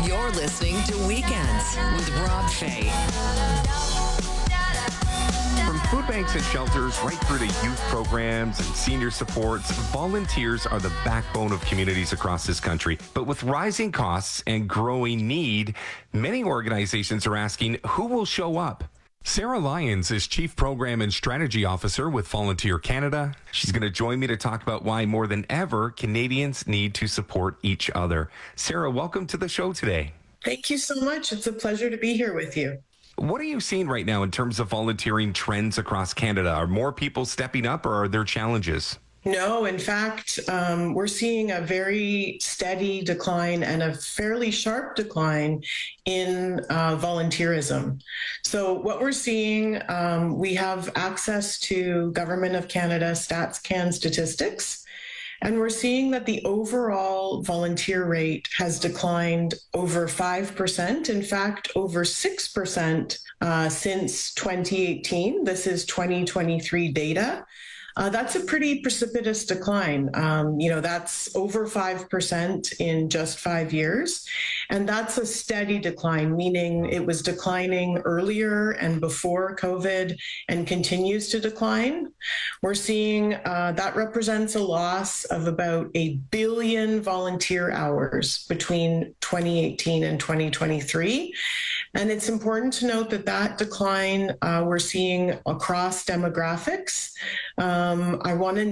You're listening to Weekends with Rob Fay. From food banks and shelters right through to youth programs and senior supports, volunteers are the backbone of communities across this country. But with rising costs and growing need, many organizations are asking who will show up. Sarah Lyons is Chief Program and Strategy Officer with Volunteer Canada. She's going to join me to talk about why more than ever Canadians need to support each other. Sarah, welcome to the show today. Thank you so much. It's a pleasure to be here with you. What are you seeing right now in terms of volunteering trends across Canada? Are more people stepping up or are there challenges? No, in fact, we're seeing a very steady decline and a fairly sharp decline in volunteerism. So what we're seeing, we have access to Government of Canada StatsCan statistics, and we're seeing that the overall volunteer rate has declined over 5%, in fact, over 6% since 2018. This is 2023 data. That's a pretty precipitous decline. That's over 5% in just 5 years. And that's a steady decline, meaning it was declining earlier and before COVID and continues to decline. We're seeing that represents a loss of about 1 billion volunteer hours between 2018 and 2023. And it's important to note that decline we're seeing across demographics. I want to